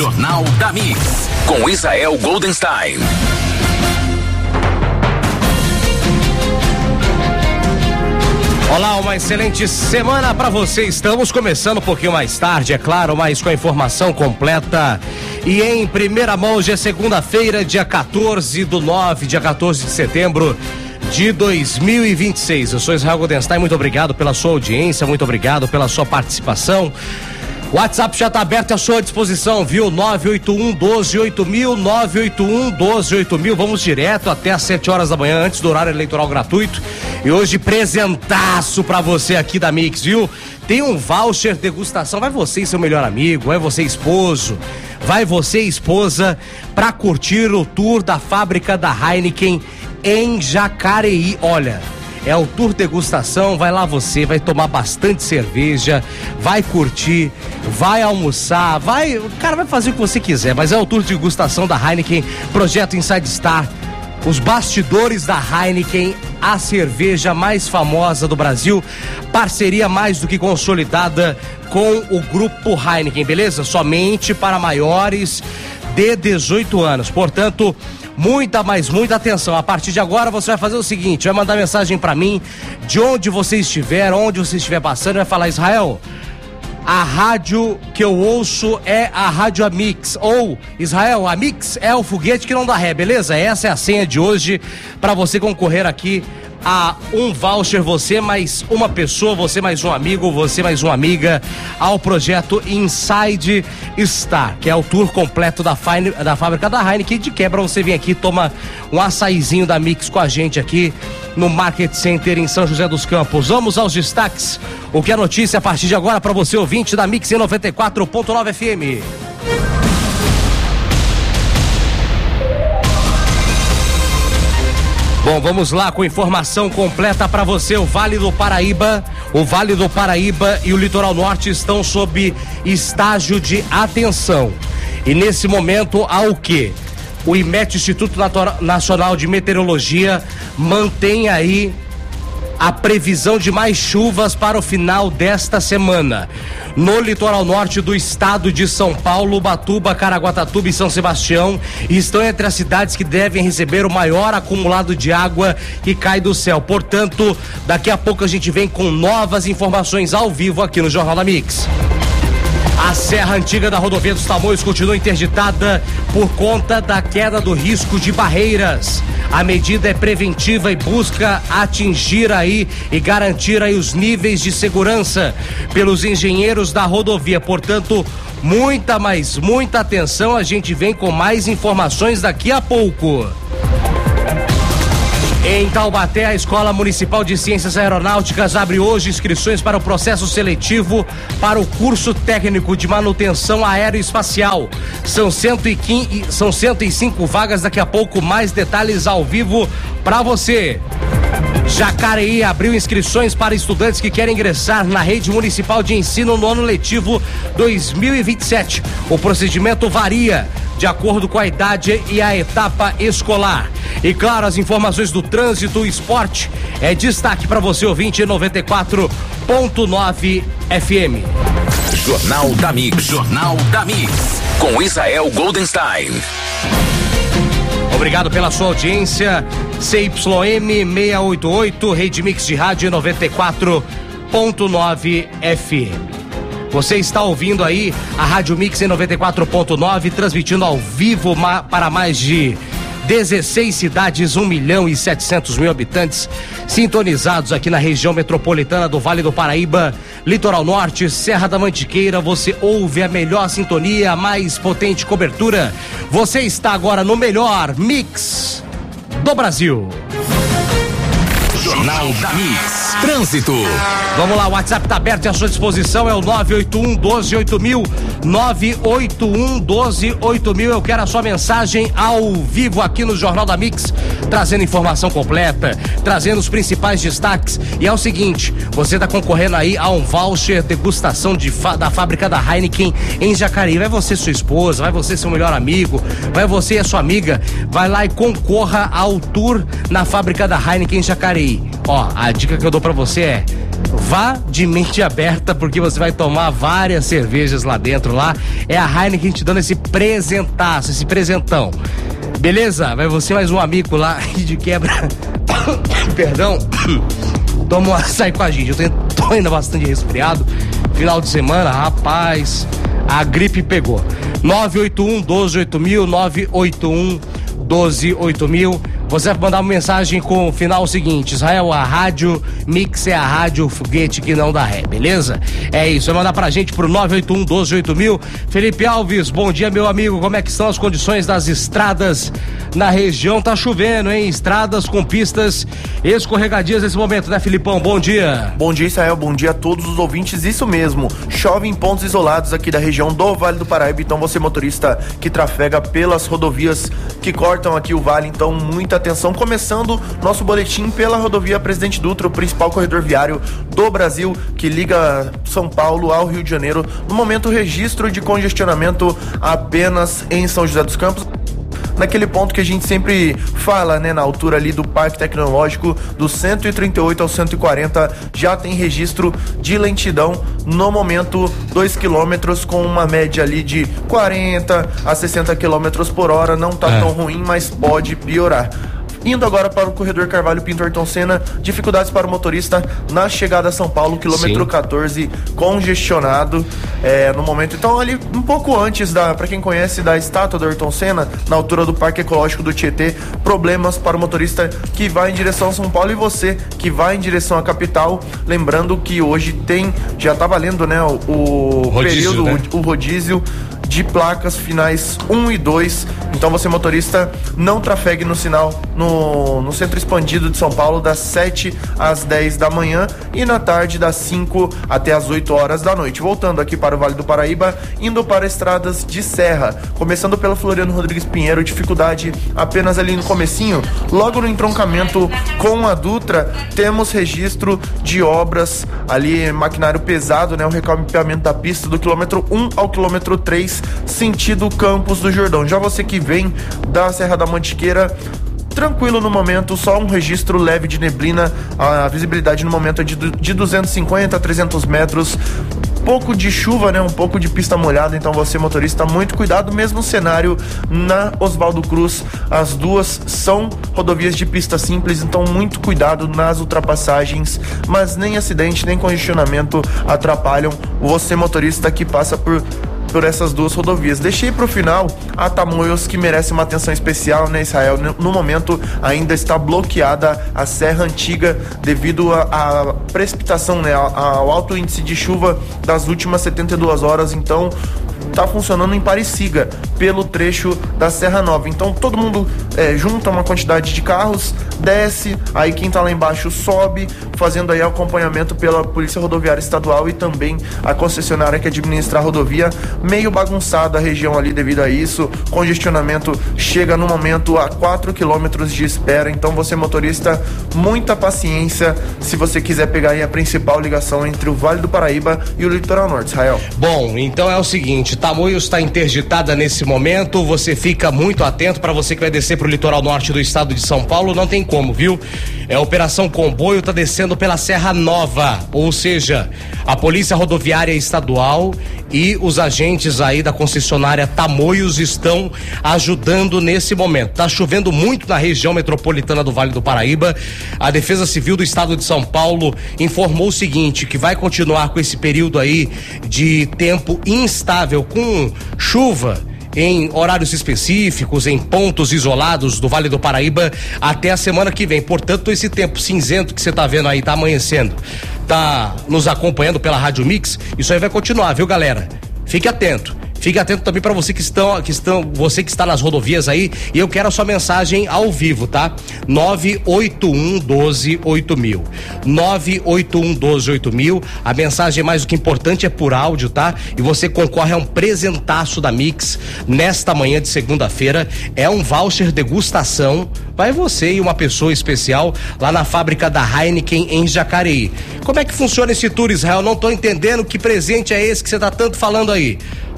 Jornal da Mix, com Israel Goldenstein. Olá, uma excelente semana para você. Estamos começando um pouquinho mais tarde, é claro, mas com a informação completa e em primeira mão. Hoje é segunda-feira, dia 14 de setembro de 2026. Eu sou Israel Goldenstein, muito obrigado pela sua audiência, muito obrigado pela sua participação. O WhatsApp já está aberto à sua disposição, viu? 981-12-8000, 981-12-8000. Vamos direto até às 7 horas da manhã, antes do horário eleitoral gratuito. E hoje, presentaço pra você aqui da Mix, viu? Tem um voucher degustação. Vai você e seu melhor amigo, vai você esposo, vai você esposa, pra curtir o tour da fábrica da Heineken em Jacareí. Olha, é o tour degustação, vai lá você, vai tomar bastante cerveja, vai curtir, vai almoçar, vai fazer o que você quiser, mas é o tour de degustação da Heineken, projeto Inside Star, os bastidores da Heineken, a cerveja mais famosa do Brasil, parceria mais do que consolidada com o grupo Heineken, beleza? Somente para maiores de 18 anos, portanto, muita atenção. A partir de agora você vai fazer o seguinte, vai mandar mensagem pra mim de onde você estiver, passando, vai falar: Israel, a rádio que eu ouço é a Rádio Mix, ou Israel, a Mix é o foguete que não dá ré, beleza? Essa é a senha de hoje pra você concorrer aqui a um voucher, você mais uma pessoa, você mais um amigo, você mais uma amiga, ao projeto Inside Star, que é o tour completo da fábrica da Heineken. De quebra você vem aqui, toma um açaizinho da Mix com a gente aqui no Market Center em São José dos Campos. Vamos aos destaques, o que é notícia a partir de agora para você, ouvinte da Mix em 94.9 FM. Bom, vamos lá com informação completa para você. O Vale do Paraíba e o Litoral Norte estão sob estágio de atenção. E nesse momento há o quê? O IMET, Instituto Nacional de Meteorologia, mantém aí a previsão de mais chuvas para o final desta semana. No litoral norte do estado de São Paulo, Ubatuba, Caraguatatuba e São Sebastião estão entre as cidades que devem receber o maior acumulado de água que cai do céu. Portanto, daqui a pouco a gente vem com novas informações ao vivo aqui no Jornal da Mix. A Serra Antiga da Rodovia dos Tamoios continua interditada por conta da queda do risco de barreiras. A medida é preventiva e busca atingir aí e garantir aí os níveis de segurança pelos engenheiros da rodovia. Portanto, muita atenção, a gente vem com mais informações daqui a pouco. Em Taubaté, a Escola Municipal de Ciências Aeronáuticas abre hoje inscrições para o processo seletivo para o curso técnico de manutenção aeroespacial. São 105 vagas, daqui a pouco mais detalhes ao vivo para você. Jacareí abriu inscrições para estudantes que querem ingressar na rede municipal de ensino no ano letivo 2027. O procedimento varia de acordo com a idade e a etapa escolar. E claro, as informações do trânsito e esporte é destaque para você, ouvinte, 94.9 FM. Jornal da Mix, com Israel Goldenstein. Obrigado pela sua audiência. CYM 688, Rede Mix de Rádio 94.9 FM. Você está ouvindo aí a Rádio Mix em 94.9, transmitindo ao vivo para mais de 16 cidades, 1.700.000 habitantes sintonizados aqui na região metropolitana do Vale do Paraíba, Litoral Norte, Serra da Mantiqueira. Você ouve a melhor sintonia, a mais potente cobertura. Você está agora no melhor Mix do Brasil. Jornal da Mix. Trânsito. Vamos lá, o WhatsApp tá aberto e à sua disposição, é o 981-12-8000, 981-12-8000. Eu quero a sua mensagem ao vivo aqui no Jornal da Mix, trazendo informação completa, trazendo os principais destaques. E é o seguinte, você tá concorrendo aí a um voucher degustação da fábrica da Heineken em Jacareí. Vai você, sua esposa, vai você, seu melhor amigo, vai você e a sua amiga, vai lá e concorra ao tour na fábrica da Heineken em Jacareí. Ó, a dica que eu dou pra você é: vá de mente aberta, porque você vai tomar várias cervejas lá dentro. Lá é a Heineken te dando esse presentaço, esse presentão. Beleza? Vai você mais um amigo lá e de quebra perdão, toma um açaí com a gente. Eu tô ainda bastante resfriado. Final de semana, rapaz, a gripe pegou. 981-12-8000, 981-12-8000. Você vai mandar uma mensagem com o final seguinte: Israel, a Rádio Mix é a rádio foguete que não dá ré, beleza? É isso, vai mandar pra gente pro 981-12-8000. Felipe Alves, bom dia, meu amigo. Como é que estão as condições das estradas na região? Tá chovendo, hein? Estradas com pistas escorregadias nesse momento, né, Filipão? Bom dia. Bom dia, Israel. Bom dia a todos os ouvintes. Isso mesmo, chove em pontos isolados aqui da região do Vale do Paraíba. Então você, motorista que trafega pelas rodovias que cortam aqui o vale, então muita atenção, começando nosso boletim pela rodovia Presidente Dutra, o principal corredor viário do Brasil, que liga São Paulo ao Rio de Janeiro. No momento, registro de congestionamento apenas em São José dos Campos, naquele ponto que a gente sempre fala, né, na altura ali do Parque Tecnológico, do 138 ao 140, já tem registro de lentidão no momento, 2 quilômetros com uma média ali de 40 a 60 quilômetros por hora, não tá tão ruim, mas pode piorar. Indo agora para o corredor Carvalho Pinto Ayrton Senna, dificuldades para o motorista na chegada a São Paulo, quilômetro 14, congestionado no momento. Então, ali um pouco antes para quem conhece, da estátua do Ayrton Senna, na altura do Parque Ecológico do Tietê, problemas para o motorista que vai em direção a São Paulo e você que vai em direção à capital. Lembrando que hoje já tá valendo, né, o rodízio, período, né? O rodízio de placas finais 1 e 2. Então você, motorista, não trafegue no sinal no centro expandido de São Paulo das 7 às 10 da manhã e na tarde das 5 até as 8 horas da noite. Voltando aqui para o Vale do Paraíba, indo para estradas de serra, começando pela Floriano Rodrigues Pinheiro, dificuldade apenas ali no comecinho, logo no entroncamento com a Dutra, temos registro de obras ali, maquinário pesado, né, o recapeamento da pista do quilômetro 1 ao quilômetro 3, sentido Campos do Jordão. Já você que vem da Serra da Mantiqueira, tranquilo no momento, só um registro leve de neblina, a visibilidade no momento é de 250 a 300 metros, pouco de chuva, né, um pouco de pista molhada, então você, motorista, muito cuidado. Mesmo cenário na Oswaldo Cruz, as duas são rodovias de pista simples, então muito cuidado nas ultrapassagens, mas nem acidente, nem congestionamento atrapalham você, motorista, que passa por essas duas rodovias. Deixei para o final a Tamoios, que merece uma atenção especial, né, Israel? No momento ainda está bloqueada a Serra Antiga devido à precipitação, né, ao alto índice de chuva das últimas 72 horas. Então tá funcionando em Pariciga, pelo trecho da Serra Nova. Então todo mundo junta uma quantidade de carros, desce, aí quem tá lá embaixo sobe, fazendo aí acompanhamento pela Polícia Rodoviária Estadual e também a concessionária que administra a rodovia. Meio bagunçada a região ali devido a isso, congestionamento chega no momento a 4 quilômetros de espera. Então você, motorista, muita paciência se você quiser pegar aí a principal ligação entre o Vale do Paraíba e o Litoral Norte, Israel. Bom, então é o seguinte, Tamoios está interditada nesse momento, você fica muito atento. Para você que vai descer pro litoral norte do estado de São Paulo, não tem como, viu? Operação Comboio tá descendo pela Serra Nova, ou seja, a Polícia Rodoviária Estadual e os agentes aí da concessionária Tamoios estão ajudando nesse momento. Tá chovendo muito na região metropolitana do Vale do Paraíba. A Defesa Civil do estado de São Paulo informou o seguinte, que vai continuar com esse período aí de tempo instável, com chuva em horários específicos, em pontos isolados do Vale do Paraíba até a semana que vem. Portanto, esse tempo cinzento que você tá vendo aí, tá amanhecendo, tá nos acompanhando pela Rádio Mix, isso aí vai continuar, viu, galera? Fique atento. Fique atento também para você você que está nas rodovias aí, e eu quero a sua mensagem ao vivo, tá? 981-12-8000. 981-12-8000. A mensagem mais do que importante é por áudio, tá? E você concorre a um presentaço da Mix nesta manhã de segunda-feira. É um voucher degustação. Vai você e uma pessoa especial lá na fábrica da Heineken em Jacareí. Como é que funciona esse tour, Israel? Não tô entendendo que presente é esse que você tá tanto falando aí.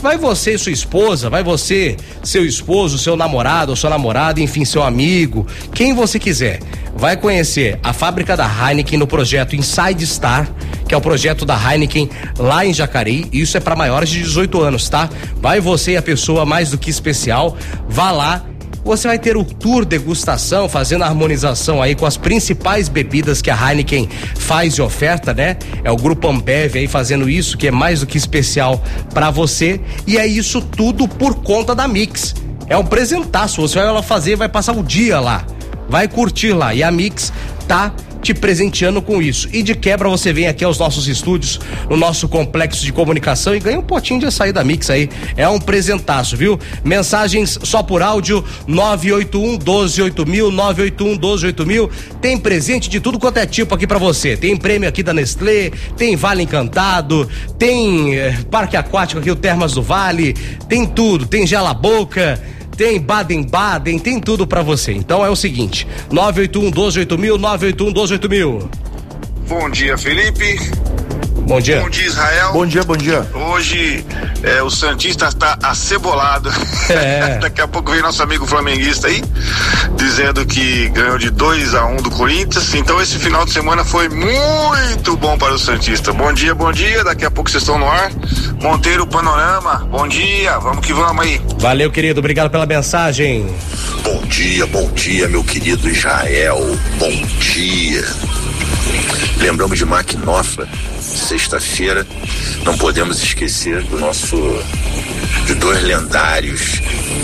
Vai você e sua esposa, vai você, seu esposo, seu namorado ou sua namorada, enfim, seu amigo, quem você quiser. Vai conhecer a fábrica da Heineken no projeto Inside Star, que é o projeto da Heineken lá em Jacareí. Isso é para maiores de 18 anos, tá? Vai você e a pessoa mais do que especial, vá lá. Você vai ter o tour degustação, fazendo a harmonização aí com as principais bebidas que a Heineken faz de oferta, né? É o Grupo Ambev aí fazendo isso, que é mais do que especial pra você. E é isso tudo por conta da Mix. É um presentaço, você vai lá fazer, vai passar o dia lá, vai curtir lá. E a Mix tá te presenteando com isso. E de quebra você vem aqui aos nossos estúdios, no nosso complexo de comunicação, e ganha um potinho de açaí da Mix aí. É um presentaço, viu? Mensagens só por áudio, 981-12-8000, 981-12-8000. Tem presente de tudo quanto é tipo aqui pra você. Tem prêmio aqui da Nestlé, tem Vale Encantado, tem parque aquático aqui, o Termas do Vale, tem tudo, tem Gela Boca, tem Baden-Baden, tem tudo pra você. Então é o seguinte, 981-12-8000, 981-12-8000. Bom dia, Felipe. Bom dia. Bom dia, Israel. Bom dia, bom dia. Hoje o Santista está acebolado. Daqui a pouco vem nosso amigo flamenguista aí, dizendo que ganhou de 2-1 do Corinthians. Então esse final de semana foi muito bom para o Santista. Bom dia, bom dia. Daqui a pouco vocês estão no ar. Monteiro Panorama, bom dia. Vamos que vamos aí. Valeu, querido. Obrigado pela mensagem. Bom dia, meu querido Israel. Bom dia. Lembramos de Maquinofa. Sexta-feira, não podemos esquecer de dois lendários,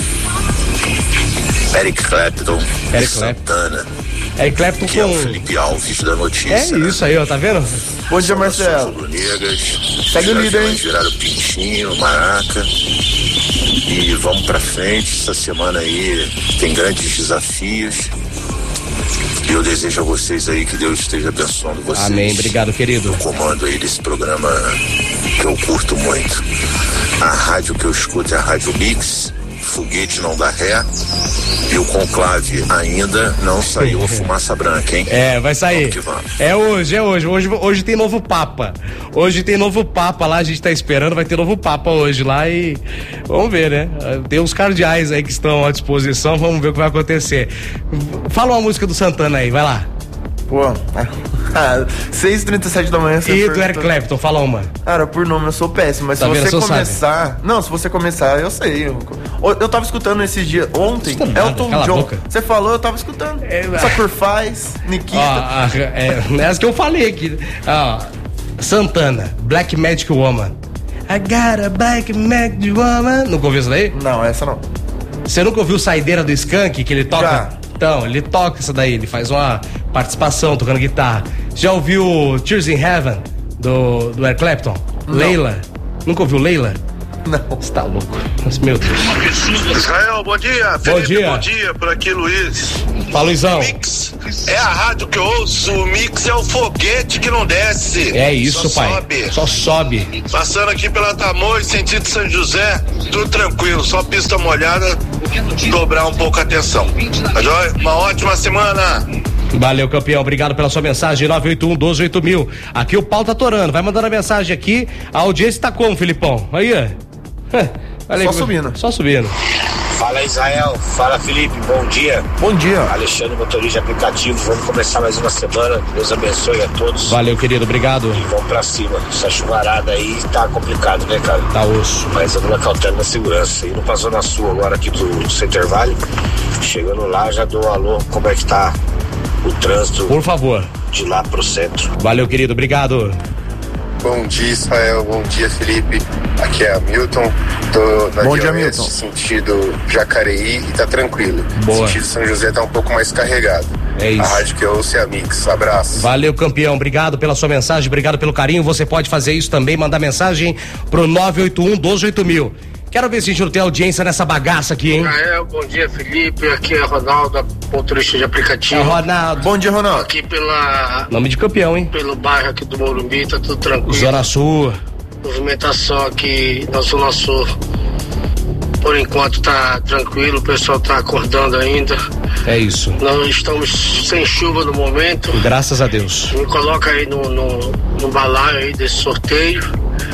Eric Clapton e Santana. Eric Clapton que é o Felipe Alves da notícia. É isso aí, ó, tá vendo? Bom dia, Marcelo. Segue o líder, hein? Viraram Pintinho, Maraca. E vamos pra frente. Essa semana aí tem grandes desafios. E eu desejo a vocês aí que Deus esteja abençoando vocês. Amém, obrigado, querido. Eu comando aí desse programa que eu curto muito. A rádio que eu escuto é a Rádio Mix, Foguete Não Dá Ré, e o Conclave ainda não saiu a fumaça branca, hein? É, vai sair. Vamos que vamos. É hoje. Hoje tem novo Papa. Hoje tem novo Papa lá, a gente tá esperando, vai ter novo Papa hoje lá e vamos ver, né? Tem uns cardeais aí que estão à disposição, vamos ver o que vai acontecer. Fala uma música do Santana aí, vai lá. Pô, 6h37 da manhã. E do Eric Clapton, fala uma. Cara, por nome eu sou péssimo, mas tá se vendo, você começar... sabe. Não, se você começar, eu sei. Eu tava escutando esses dias, ontem, Elton John. Você falou, eu tava escutando. Sacrifice, Nikita. Essa que eu falei aqui. Santana, Black Magic Woman. I got a Black Magic Woman. Nunca ouviu isso daí? Não, essa não. Você nunca ouviu Saideira do Skank, que ele toca? Já. Então, ele toca isso daí, ele faz uma participação tocando guitarra. Já ouviu Tears in Heaven, do Eric Clapton? Não. Leila? Nunca ouviu Leila? Não. Você tá louco. Meu Deus. Israel, bom dia. Felipe, bom dia. Por aqui, Luiz. Fala, Luizão. Mix é a rádio que eu ouço. O Mix é o foguete que não desce. É isso, só pai. Sobe. Só sobe. Passando aqui pela Tamoios, sentido São José, tudo tranquilo, só pista molhada, dobrar um pouco a atenção. Tá joia? Uma ótima semana. Valeu, campeão. Obrigado pela sua mensagem. 981-12-8000. Aqui o pau tá torando. Vai mandando a mensagem aqui. A audiência tá como, Filipão? Aí, ó. Só subindo. Fala, Israel. Fala, Felipe. Bom dia. Bom dia. Alexandre, motorista de aplicativo. Vamos começar mais uma semana. Deus abençoe a todos. Valeu, querido. Obrigado. E vamos pra cima. Essa chuvarada aí tá complicado, né, cara? Tá osso. Mas eu vou cautela na segurança. E não passou na sua agora aqui do Center Valley. Chegando lá, já dou um alô. Como é que tá o trânsito? Por favor. De lá pro centro. Valeu, querido. Obrigado. Bom dia, Israel. Bom dia, Felipe. Aqui é Hamilton. Tô na Bom dia, Via Hamilton. sentido Jacareí e tá tranquilo. Boa. Sentido São José tá um pouco mais carregado. É isso. A rádio que eu ouço é a Mix. Abraço. Valeu, campeão. Obrigado pela sua mensagem, obrigado pelo carinho. Você pode fazer isso também, mandar mensagem pro 981-12-8000. Quero ver se a gente não tem audiência nessa bagaça aqui, hein? Bom dia, Felipe. Aqui é Ronaldo, motorista de aplicativo. Ronaldo. Bom dia, Ronaldo. Aqui pela... Nome de campeão, hein? Pelo bairro aqui do Morumbi, tá tudo tranquilo. Zona Sul. Movimentação aqui na Zona Sul, por enquanto tá tranquilo, o pessoal tá acordando ainda. É isso. Nós estamos sem chuva no momento. Graças a Deus. Me coloca aí no balaio aí desse sorteio.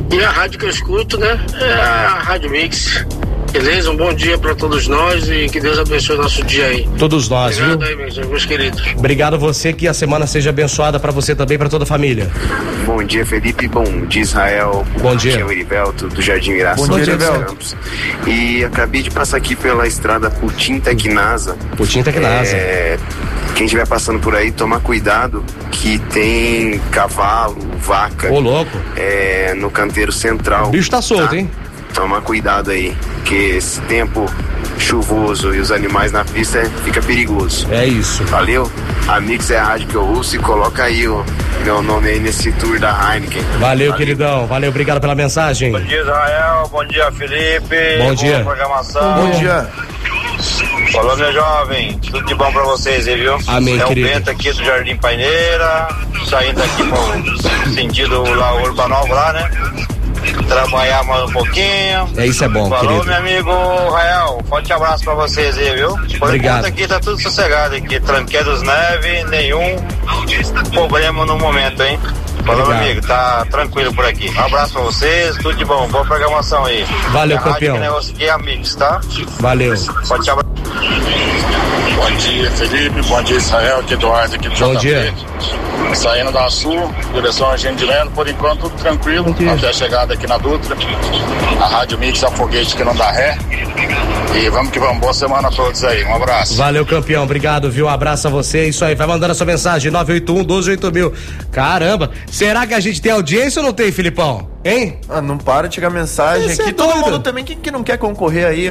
E a rádio que eu escuto, né, é a Rádio Mix. Beleza? Um bom dia pra todos nós e que Deus abençoe o nosso dia aí. Todos nós, obrigado viu? Aí, meus queridos. Obrigado você, que a semana seja abençoada pra você também, pra toda a família. Bom dia, Felipe. Bom dia, Israel. Bom dia. Aqui é o Irivelto, do Jardim Mirassol. Bom dia, Irivelto. E acabei de passar aqui pela estrada Putim Tecnasa. Putim Tecnasa. Quem estiver passando por aí, tomar cuidado que tem cavalo, vaca. Ô, louco. No canteiro central. O bicho tá solto, hein? Toma cuidado aí, que esse tempo chuvoso e os animais na pista fica perigoso. É isso. Valeu? A Mix é a rádio que eu uso e coloca aí o meu nome aí nesse tour da Heineken. Valeu, queridão. Valeu, obrigado pela mensagem. Bom dia, Israel. Bom dia, Felipe. Bom dia. Boa programação. Bom dia. Falou, meu jovem. Tudo de bom pra vocês aí, viu? Amém, querido. É o Bento aqui do Jardim Paineira, saindo aqui pro sentido lá, Urbanova lá, né? Trabalhar mais um pouquinho. Isso é bom, falou, querido. meu amigo Rael, forte abraço pra vocês aí, viu? Por Obrigado. enquanto aqui tá tudo sossegado aqui, Tranqueiros Neve, nenhum problema no momento, hein? Falou, Obrigado. meu amigo, tá tranquilo por aqui. Um abraço pra vocês, tudo de bom, boa programação aí. Valeu, a rádio campeão. Que negócio aqui é Amigos, tá? Valeu. Forte abraço. Bom dia, Felipe. Bom dia, Israel. Aqui Eduardo, aqui do Bom JP. dia. Saindo da Sul, direção a Gente de Leno, por enquanto tudo tranquilo, até a chegada aqui na Dutra. A Rádio Mix é o foguete que não dá ré. E vamos que vamos, boa semana a todos aí, um abraço. Valeu, campeão, obrigado, viu? Um abraço a você, isso aí, vai mandando a sua mensagem, 981-128000. Caramba, será que a gente tem audiência ou não tem, Filipão? Hein? Não para de chegar mensagem Esse aqui. é Todo doido. mundo também, quem que não quer concorrer aí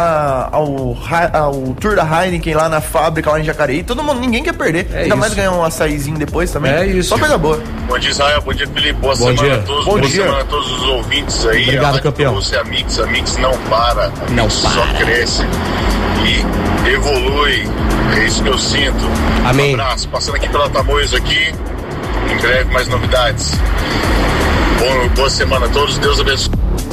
ao Tour da Heineken lá na fábrica, lá em Jacareí. Todo mundo, ninguém quer perder. Ainda isso. mais ganhar um açaizinho depois também. É isso. Só coisa boa. Bom dia, Israel. Bom dia, Felipe. Boa Bom semana dia. a todos. Bom Boa dia. semana a todos os ouvintes aí. Obrigado, a rádio campeão. que eu ouço é a Mix não para. A Não Mix para. só cresce e evolui. É isso que eu sinto. Amém. Um abraço. Passando aqui pela Tamoios aqui. Em breve mais novidades. Boa semana a todos. Deus abençoe.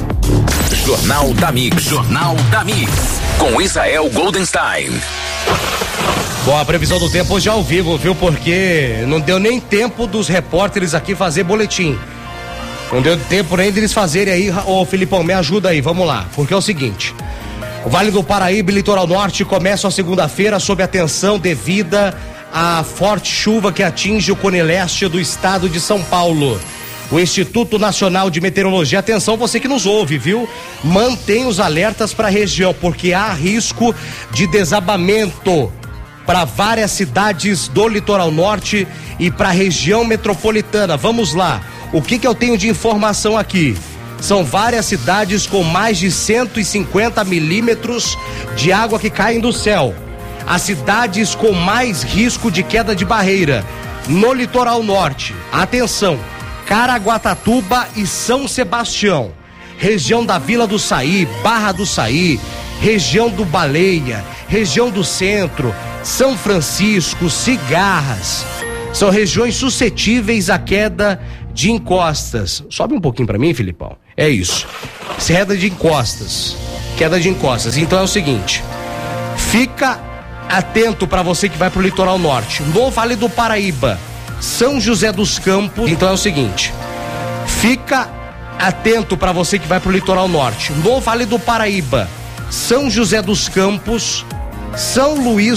Jornal da Mix. Jornal da Mix. Com Israel Goldenstein. Bom, a previsão do tempo hoje é ao vivo, viu? Porque não deu nem tempo dos repórteres aqui fazer boletim. Não deu tempo nem deles fazerem aí. Ô, Filipão, me ajuda aí, vamos lá. Porque é o seguinte: o Vale do Paraíba e Litoral Norte começam a segunda-feira sob atenção devida à forte chuva que atinge o cone leste do estado de São Paulo. O Instituto Nacional de Meteorologia, atenção você que nos ouve, viu? Mantém os alertas para a região, porque há risco de desabamento para várias cidades do litoral norte e para a região metropolitana. Vamos lá, o que eu tenho de informação aqui? São várias cidades com mais de 150 milímetros de água que caem do céu. As cidades com mais risco de queda de barreira no litoral norte. Atenção, Caraguatatuba e São Sebastião, região da Vila do Saí, Barra do Saí, região do Baleia, região do Centro, São Francisco, Cigarras, são regiões suscetíveis à queda de encostas. Sobe um pouquinho pra mim, Filipão. É isso. Queda de encostas. Queda de encostas. Então é o seguinte: fica atento para você que vai pro litoral norte. No Vale do Paraíba, São José dos Campos. Então é o seguinte: fica atento para você que vai pro litoral norte. No Vale do Paraíba, São José dos Campos, São Luís